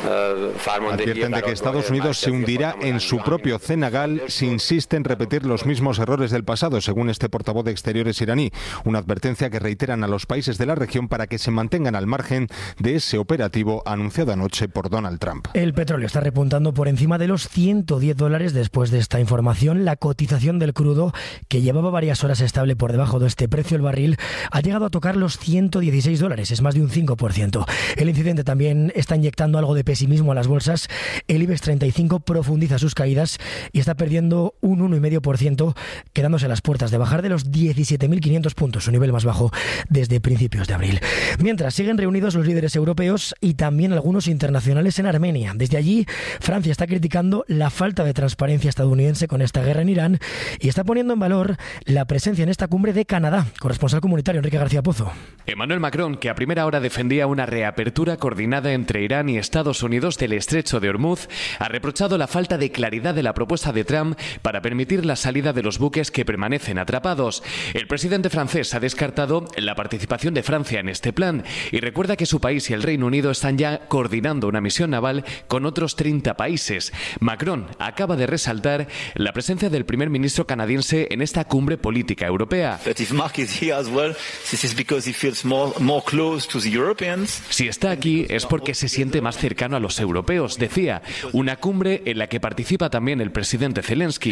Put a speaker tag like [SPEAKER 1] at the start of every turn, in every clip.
[SPEAKER 1] Advierten de que Estados Unidos se hundirá en su propio cenagal si insiste en repetir los mismos errores del pasado, según este portavoz de Exteriores iraní. Una advertencia que reiteran a los países de la región para que se mantengan al margen de ese operativo anunciado anoche por Donald Trump.
[SPEAKER 2] El petróleo está repuntando por encima de los $110 después de esta información. La cotización del crudo, que llevaba varias horas estable por debajo de este precio el barril, ha llegado a tocar los $116, es más de un 5%. El incidente también está inyectando algo de pesimismo a las bolsas. El IBEX 35 profundiza sus caídas y está perdiendo un 1,5%, quedándose a las puertas de bajar de los 17.500 puntos, su nivel más bajo desde principios de abril. Mientras siguen reunidos los líderes europeos y también algunos internacionales en Armenia. Desde allí, Francia está criticando la falta de transparencia estadounidense con esta guerra en Irán y está poniendo en valor la presencia en esta cumbre de Canadá. Corresponsal comunitario Enrique García Pozo.
[SPEAKER 3] Emmanuel Macron, que a primera hora defendía una reapertura coordinada entre Irán y Estados Unidos del estrecho de Hormuz, ha reprochado la falta de claridad de la propuesta de Trump para permitir la salida de los buques que permanecen atrapados. El presidente francés ha descartado la participación de Francia en este plan y recuerda que su país y el Reino Unido están ya coordinando una misión naval con otros 30 países. Macron acaba de resaltar la presencia del primer ministro canadiense en esta cumbre política europea. Si está aquí es porque se siente más cercano a los europeos, decía. Una cumbre en la que participa también el presidente Zelensky.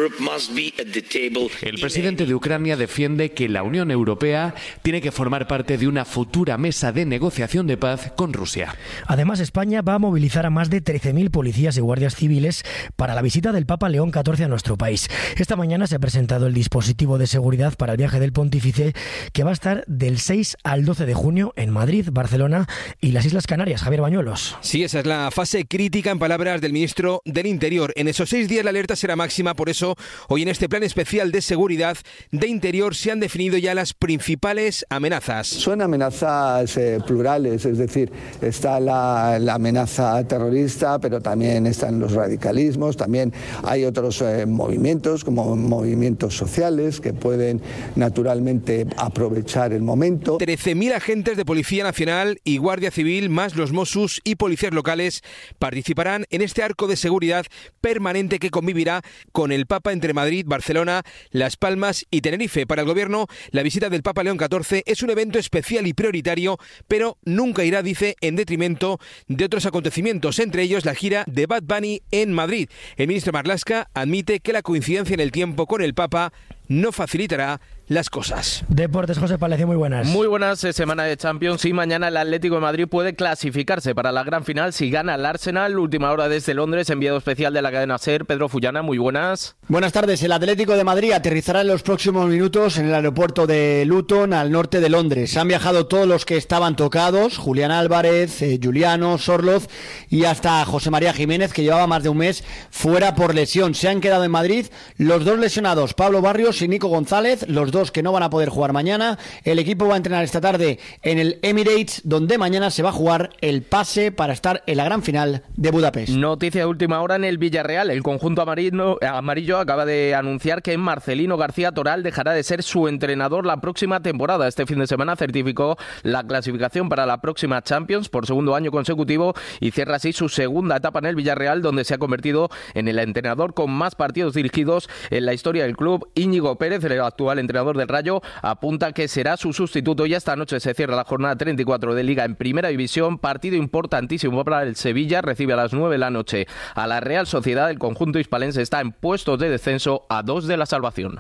[SPEAKER 3] El presidente de Ucrania defiende que la Unión Europea tiene que formar parte de una futura mesa de negociación de paz con Rusia.
[SPEAKER 2] Además, España va a movilizar a más de 13.000 policías y guardias civiles para la visita del Papa León XIV a nuestro país. Esta mañana se ha presentado el dispositivo de seguridad para el viaje del pontífice, que va a estar del 6 al 12 de junio en Madrid, Barcelona y las Islas Canarias. Javier Bañuelos.
[SPEAKER 4] Sí, esa es la fase crítica, en palabras del ministro del Interior. En esos 6 días la alerta será máxima, por eso hoy en este plan especial de seguridad de Interior se han definido ya las principales amenazas.
[SPEAKER 5] Son amenazas plurales, es decir, está la amenaza terrorista, pero también están los radicalismos, también hay otros movimientos, como movimientos sociales, que pueden naturalmente aprovechar el momento.
[SPEAKER 4] 13.000 agentes de Policía Nacional y Guardia Civil, más los Mossos y policías locales, participarán en este arco de seguridad permanente que convivirá con el Papa entre Madrid, Barcelona, Las Palmas y Tenerife. Para el Gobierno, la visita del Papa León XIV es un evento especial y prioritario, pero nunca irá, dice, en detrimento de otros acontecimientos, entre ellos la gira de Bad Bunny en Madrid. El ministro Marlaska admite que la coincidencia en el tiempo con el Papa no facilitará las cosas.
[SPEAKER 2] Deportes, José Palacio, muy buenas.
[SPEAKER 6] Muy buenas, semana de Champions y mañana el Atlético de Madrid puede clasificarse para la gran final si gana el Arsenal. Última hora desde Londres, enviado especial de la cadena SER, Pedro Fullana, muy buenas.
[SPEAKER 7] Buenas tardes, el Atlético de Madrid aterrizará en los próximos minutos en el aeropuerto de Luton, al norte de Londres. Han viajado todos los que estaban tocados, Julián Álvarez, Juliano, Sorloz y hasta José María Jiménez, que llevaba más de un mes fuera por lesión. Se han quedado en Madrid los dos lesionados, Pablo Barrios y Nico González, los dos que no van a poder jugar mañana. El equipo va a entrenar esta tarde en el Emirates, donde mañana se va a jugar el pase para estar en la gran final de Budapest.
[SPEAKER 6] Noticia de última hora en el Villarreal. El conjunto amarillo acaba de anunciar que Marcelino García Toral dejará de ser su entrenador la próxima temporada. Este fin de semana certificó la clasificación para la próxima Champions por segundo año consecutivo y cierra así su segunda etapa en el Villarreal, donde se ha convertido en el entrenador con más partidos dirigidos en la historia del club. Íñigo Pérez, el actual entrenador del Rayo, apunta que será su sustituto y esta noche se cierra la jornada 34 de Liga en Primera División. Partido importantísimo para el Sevilla, recibe a las 9 de la noche a la Real Sociedad. El conjunto hispalense está en puestos de descenso a 2 de la salvación.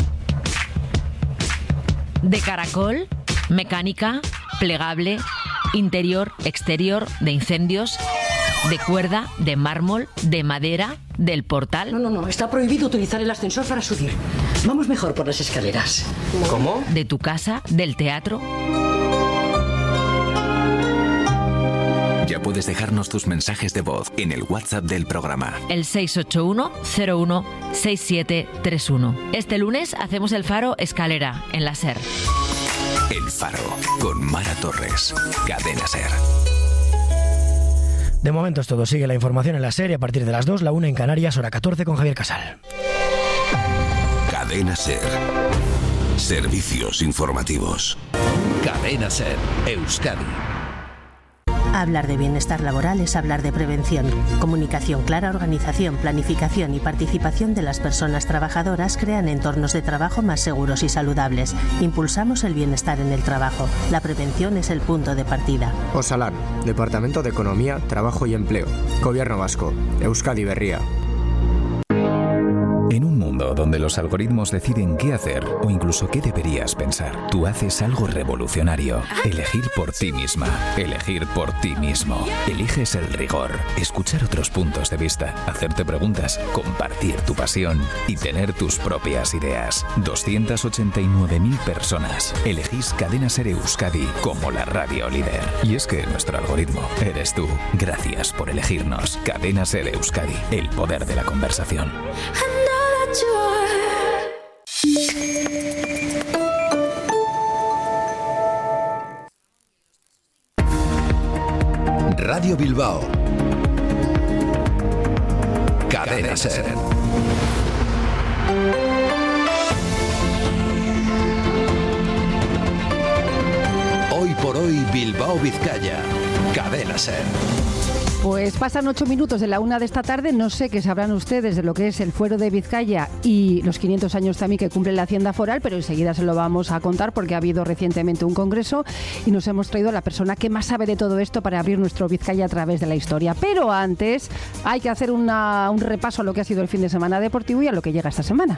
[SPEAKER 8] De caracol, mecánica, plegable, interior, exterior, de incendios, de cuerda, de mármol, de madera, del portal.
[SPEAKER 9] No, está prohibido utilizar el ascensor para subir. Vamos mejor por las escaleras.
[SPEAKER 6] ¿Cómo?
[SPEAKER 8] De tu casa, del teatro.
[SPEAKER 10] Ya puedes dejarnos tus mensajes de voz en el WhatsApp del programa.
[SPEAKER 8] El 681-01-6731. Este lunes hacemos el Faro Escalera, en la SER.
[SPEAKER 10] El Faro, con Mara Torres. Cadena SER.
[SPEAKER 2] De momento es todo. Sigue la información en la SER y a partir de las 2, la 1 en Canarias, hora 14 con Javier Casal.
[SPEAKER 10] Cadena SER. Servicios informativos.
[SPEAKER 11] Cadena SER, Euskadi. Hablar de bienestar laboral es hablar de prevención. Comunicación clara, organización, planificación y participación de las personas trabajadoras crean entornos de trabajo más seguros y saludables. Impulsamos el bienestar en el trabajo. La prevención es el punto de partida.
[SPEAKER 12] Osalan, Departamento de Economía, Trabajo y Empleo. Gobierno Vasco. Euskadi Berria.
[SPEAKER 10] En un mundo donde los algoritmos deciden qué hacer o incluso qué deberías pensar, tú haces algo revolucionario. Elegir por ti misma. Elegir por ti mismo. Eliges el rigor, escuchar otros puntos de vista, hacerte preguntas, compartir tu pasión y tener tus propias ideas. 289.000 personas. Elegís Cadena Ser Euskadi como la radio líder. Y es que nuestro algoritmo eres tú. Gracias por elegirnos. Cadena Ser Euskadi. El poder de la conversación.
[SPEAKER 13] Radio Bilbao. Cadena Ser. Hoy por hoy Bilbao Vizcaya. Cadena Ser.
[SPEAKER 14] Pues pasan 8 minutos de la 1 de esta tarde. No sé qué sabrán ustedes de lo que es el Fuero de Vizcaya y los 500 años también que cumple la Hacienda Foral, pero enseguida se lo vamos a contar porque ha habido recientemente un congreso y nos hemos traído a la persona que más sabe de todo esto para abrir nuestro Vizcaya a través de la historia. Pero antes hay que hacer un repaso a lo que ha sido el fin de semana deportivo y a lo que llega esta semana.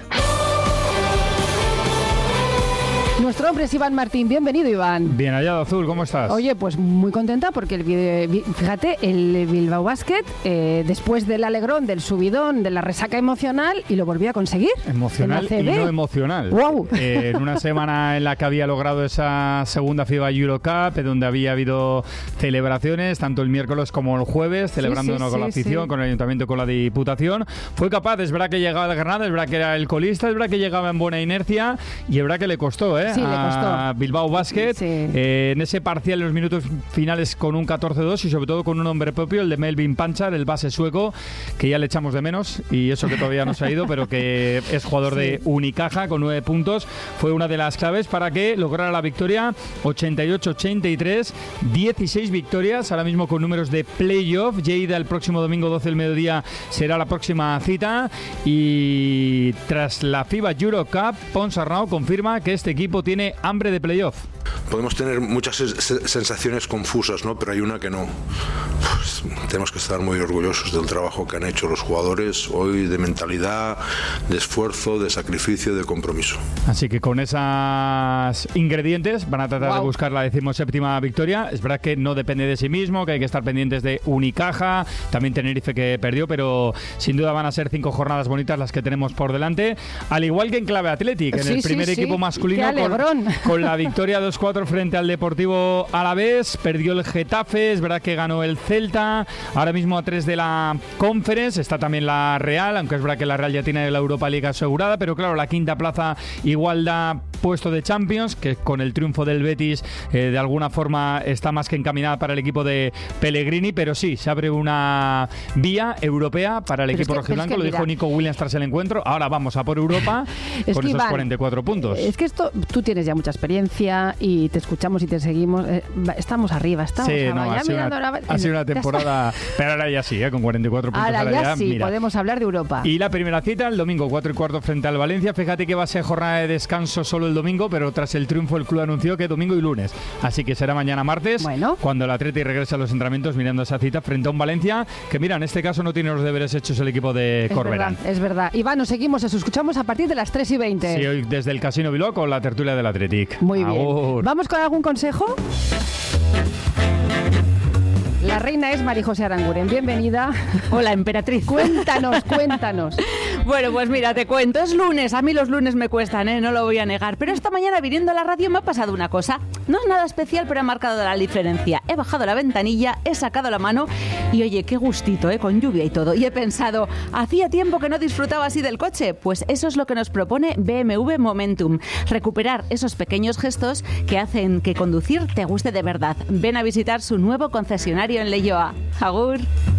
[SPEAKER 14] Nuestro hombre es Iván Martín. Bienvenido, Iván.
[SPEAKER 15] Bien hallado, Azul. ¿Cómo estás?
[SPEAKER 14] Oye, pues muy contenta porque fíjate, el Bilbao Basket, después del alegrón, del subidón, de la resaca emocional, y lo volvió a conseguir.
[SPEAKER 15] Emocional y no emocional.
[SPEAKER 14] ¡Wow!
[SPEAKER 15] En una semana en la que había logrado esa segunda FIBA Eurocup, donde había habido celebraciones, tanto el miércoles como el jueves, celebrándonos con la afición, con el ayuntamiento, con la diputación. Fue capaz, es verdad que llegaba de Granada, es verdad que era el colista, es verdad que llegaba en buena inercia, y es verdad que le costó,
[SPEAKER 14] Sí, le costó.
[SPEAKER 15] A Bilbao Basket, en ese parcial en los minutos finales con un 14-2 y sobre todo con un hombre propio, el de Melvin Panchar, el base sueco, que ya le echamos de menos y eso que todavía no se ha ido, pero que es jugador de Unicaja con 9 puntos. Fue una de las claves para que lograra la victoria 88-83, 16 victorias, ahora mismo con números de playoff. Lleida el próximo domingo 12 del mediodía será la próxima cita y tras la FIBA Eurocup, Ponsarnau confirma que este equipo tiene hambre de playoff.
[SPEAKER 16] Podemos tener muchas sensaciones confusas, ¿no? Pero hay una que no. Pues, tenemos que estar muy orgullosos del trabajo que han hecho los jugadores hoy, de mentalidad, de esfuerzo, de sacrificio, de compromiso.
[SPEAKER 15] Así que con esos ingredientes van a tratar de buscar la 17ª victoria. Es verdad que no depende de sí mismo, que hay que estar pendientes de Unicaja, también Tenerife que perdió, pero sin duda van a ser 5 jornadas bonitas las que tenemos por delante. Al igual que en clave Athletic, en el primer equipo masculino, con la victoria 2-4 frente al Deportivo Alavés. Perdió el Getafe, es verdad que ganó el Celta. Ahora mismo a 3 de la Conference está también la Real, aunque es verdad que la Real ya tiene la Europa League asegurada, pero claro, la 5ª plaza igual da puesto de Champions, que con el triunfo del Betis de alguna forma está más que encaminada para el equipo de Pellegrini, pero sí, se abre una vía europea para el equipo rojiblanco, lo dijo Nico Williams tras el encuentro. Ahora vamos a por Europa con esos 44 puntos.
[SPEAKER 14] Es que esto, tú tienes ya mucha experiencia y te escuchamos y te seguimos. Estamos arriba, estamos
[SPEAKER 15] ha sido una temporada, pero ahora ya sí, con 44 puntos.
[SPEAKER 14] Ahora ya sí, podemos hablar de Europa.
[SPEAKER 15] Y la primera cita, el domingo 4:15 frente al Valencia. Fíjate que va a ser jornada de descanso solo el domingo, pero tras el triunfo el club anunció que domingo y lunes. Así que será mañana martes, cuando el Atleti regrese a los entrenamientos mirando esa cita frente a un Valencia que, mira, en este caso no tiene los deberes hechos el equipo de Corberán.
[SPEAKER 14] Es verdad. Iván, nos seguimos, os escuchamos a partir de las 3:20.
[SPEAKER 15] Sí, hoy desde el Casino Bilbao con la tertulia del Athletic.
[SPEAKER 14] Muy bien. ¿Vamos con algún consejo? La reina es María José Aranguren. Bienvenida.
[SPEAKER 17] Hola, emperatriz.
[SPEAKER 14] Cuéntanos.
[SPEAKER 17] Bueno, pues mira, te cuento. Es lunes. A mí los lunes me cuestan, no lo voy a negar. Pero esta mañana viniendo a la radio me ha pasado una cosa. No es nada especial, pero ha marcado la diferencia. He bajado la ventanilla, he sacado la mano y oye, qué gustito, con lluvia y todo. Y he pensado, hacía tiempo que no disfrutaba así del coche. Pues eso es lo que nos propone BMW Momentum. Recuperar esos pequeños gestos que hacen que conducir te guste de verdad. Ven a visitar su nuevo concesionario en Leioa. Agur.